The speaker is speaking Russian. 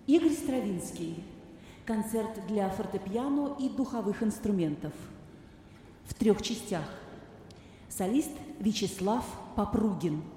Игорь Стравинский. Концерт для фортепиано и духовых инструментов. В 3 частях. Солист Вячеслав Попругин.